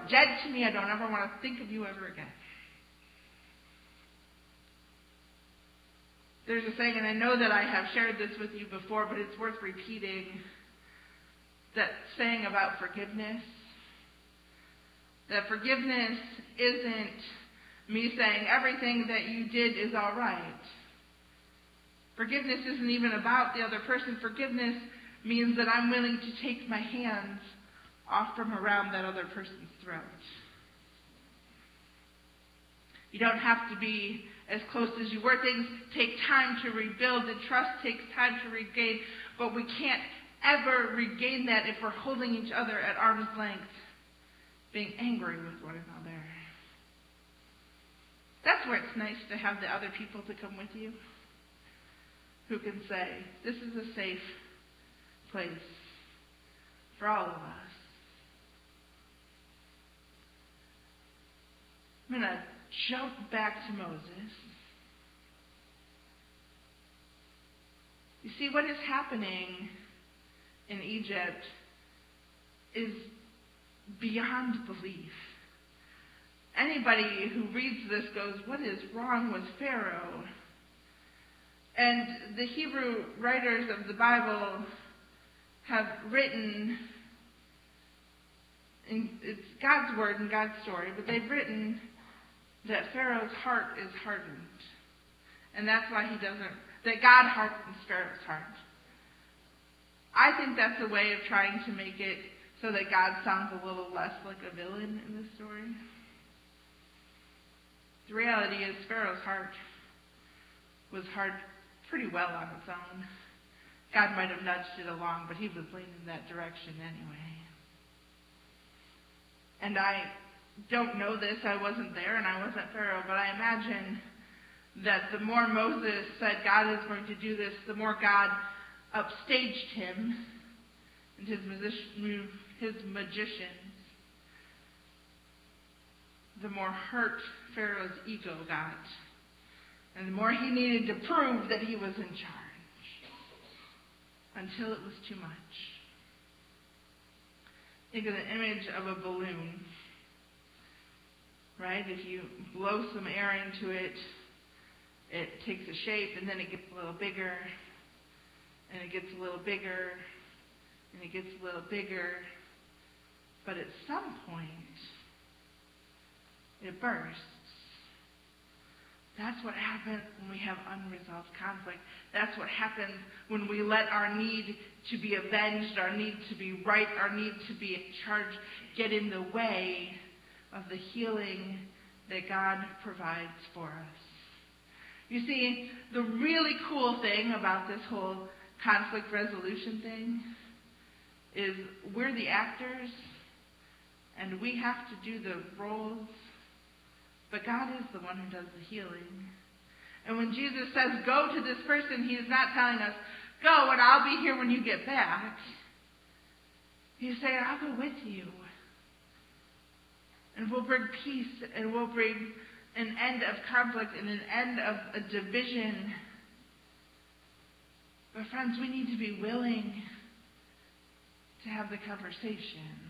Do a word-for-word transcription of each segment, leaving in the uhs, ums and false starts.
dead to me. I don't ever want to think of you ever again. There's a saying, and I know that I have shared this with you before, but it's worth repeating. That saying about forgiveness. That forgiveness isn't me saying everything that you did is all right. Forgiveness isn't even about the other person. Forgiveness means that I'm willing to take my hands off from around that other person's throat. You don't have to be as close as you were. Things take time to rebuild, and trust takes time to regain, but we can't ever regain that if we're holding each other at arm's length, being angry with one another. That's where it's nice to have the other people to come with you, who can say, this is a safe place for all of us. I'm going to jump back to Moses. You see, what is happening in Egypt is beyond belief. Anybody who reads this goes, what is wrong with Pharaoh? And the Hebrew writers of the Bible have written, in, it's God's word and God's story, but they've written that Pharaoh's heart is hardened. And that's why he doesn't, that God hardens Pharaoh's heart. I think that's a way of trying to make it so that God sounds a little less like a villain in the story. The reality is Pharaoh's heart was hard pretty well on its own. God might have nudged it along, but he was leaning in that direction anyway. And I don't know this, I wasn't there and I wasn't Pharaoh, but I imagine that the more Moses said God is going to do this, the more God upstaged him and his, music- his magicians, the more hurt Pharaoh's ego got, and the more he needed to prove that he was in charge, until it was too much. Think of the image of a balloon, right? If you blow some air into it, it takes a shape, and then it gets a little bigger, and it gets a little bigger, and it gets a little bigger, but at some point, it bursts. That's what happens when we have unresolved conflict. That's what happens when we let our need to be avenged, our need to be right, our need to be in charge get in the way of the healing that God provides for us. You see, the really cool thing about this whole conflict resolution thing is we're the actors and we have to do the roles. But God is the one who does the healing. And when Jesus says, go to this person, he is not telling us, go and I'll be here when you get back. He's saying, I'll go with you. And we'll bring peace, and we'll bring an end of conflict and an end of a division. But friends, we need to be willing to have the conversation.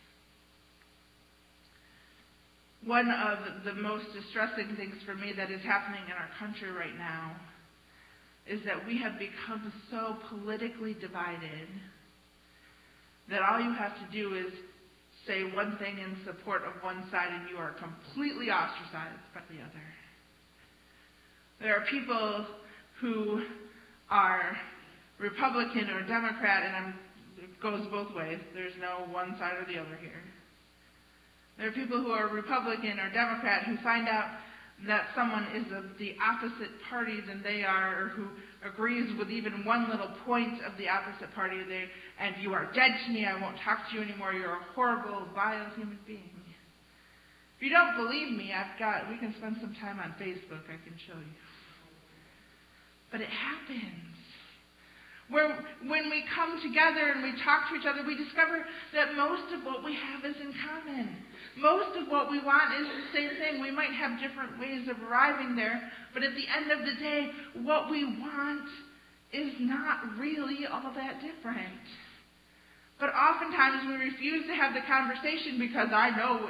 One of the most distressing things for me that is happening in our country right now is that we have become so politically divided that all you have to do is say one thing in support of one side and you are completely ostracized by the other. There are people who are Republican or Democrat, and I'm, it goes both ways. There's no one side or the other here. There are people who are Republican or Democrat who find out that someone is of the opposite party than they are, or who agrees with even one little point of the opposite party, they, and you are dead to me, I won't talk to you anymore, you're a horrible, vile human being. If you don't believe me, I've got, we can spend some time on Facebook, I can show you. But it happens. Where when we come together and we talk to each other, we discover that most of what we have is in common. Most of what we want is the same thing. We might have different ways of arriving there, but at the end of the day, what we want is not really all that different. But oftentimes we refuse to have the conversation because I know